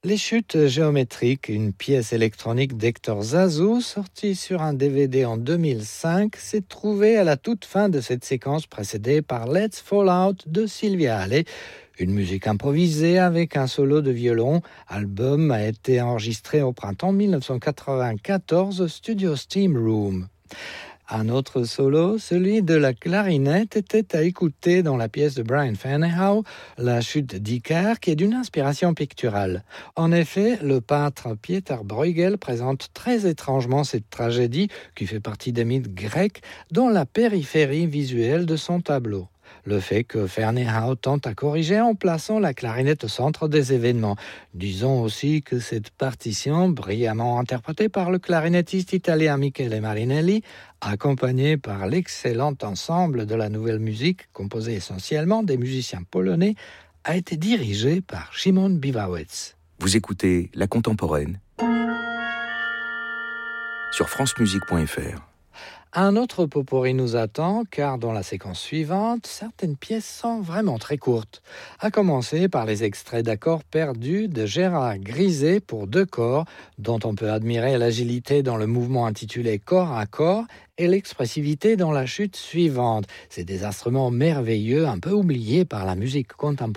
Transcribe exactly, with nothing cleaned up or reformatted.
Les chutes géométriques, une pièce électronique d'Hector Zazou, sortie sur un D V D en deux mille cinq, s'est trouvée à la toute fin de cette séquence précédée par Let's Fall Out de Sylvia Alley, une musique improvisée avec un solo de violon. L'album a été enregistré au printemps dix-neuf cent quatre-vingt-quatorze, Studio Steam Room. Un autre solo, celui de la clarinette, était à écouter dans la pièce de Brian Ferneyhough, La chute d'Icare, qui est d'une inspiration picturale. En effet, le peintre Pieter Bruegel présente très étrangement cette tragédie, qui fait partie des mythes grecs, dans la périphérie visuelle de son tableau. Le fait que Ferneyhough tente à corriger en plaçant la clarinette au centre des événements. Disons aussi que cette partition, brillamment interprétée par le clarinettiste italien Michele Marinelli, accompagné par l'excellent ensemble de la nouvelle musique, composé essentiellement des musiciens polonais, a été dirigée par Szymon Biwałęcz. Vous écoutez La Contemporaine sur francemusique point f r. Un autre potpourri nous attend, car dans la séquence suivante, certaines pièces sont vraiment très courtes. À commencer par les extraits d'accords perdus de Gérard Griset pour deux corps, dont on peut admirer l'agilité dans le mouvement intitulé Corps à corps et l'expressivité dans la chute suivante. C'est des instruments merveilleux, un peu oubliés par la musique contemporaine.